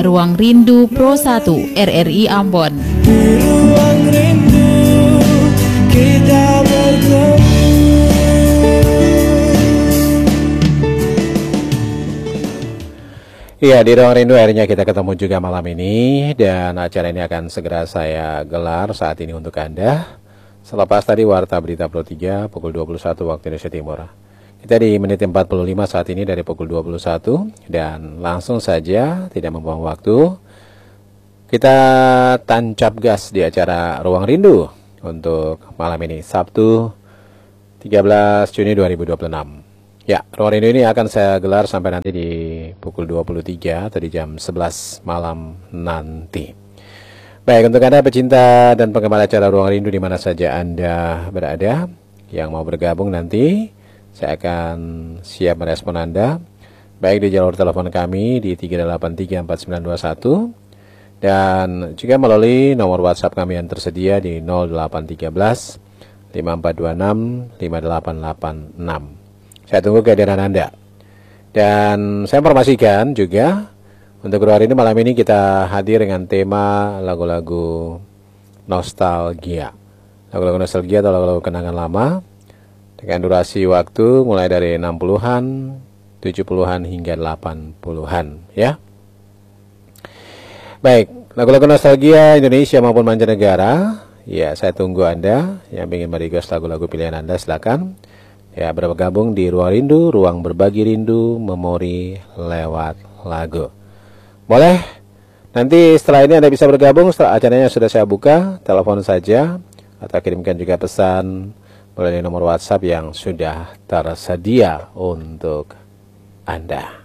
Ruang Rindu Pro 1 RRI Ambon. Di ruang rindu kita bertemu. Iya, di Ruang Rindu akhirnya kita ketemu juga malam ini, dan acara ini akan segera saya gelar saat ini untuk Anda. Selepas tadi Warta Berita Pro 3 pukul 21 waktu Indonesia Timur. Kita di menit 45 saat ini dari pukul 21, dan langsung saja tidak membuang waktu, kita tancap gas di acara Ruang Rindu untuk malam ini, Sabtu 13 Juni 2026. Ya, Ruang Rindu ini akan saya gelar sampai nanti di pukul 23 atau di jam 11 malam nanti. Baik, untuk Anda pecinta dan penggemar acara Ruang Rindu di mana saja Anda berada, yang mau bergabung nanti, saya akan siap merespon Anda, baik di jalur telepon kami di 3834921, dan juga melalui nomor WhatsApp kami yang tersedia di 0813 5426 5886. Saya tunggu kehadiran Anda. Dan saya informasikan juga untuk Ruang Rindu malam ini kita hadir dengan tema lagu-lagu nostalgia. Lagu-lagu nostalgia atau lagu-lagu kenangan lama dengan durasi waktu mulai dari 60-an, 70-an hingga 80-an ya. Baik, lagu-lagu nostalgia Indonesia maupun mancanegara. Ya, saya tunggu Anda yang ingin merequest lagu-lagu pilihan Anda, silakan. Ya, bergabung di Ruang Rindu, ruang berbagi rindu, memori lewat lagu. Boleh? Nanti setelah ini Anda bisa bergabung, setelah acaranya sudah saya buka, telepon saja atau kirimkan juga pesan melalui nomor WhatsApp yang sudah tersedia untuk Anda.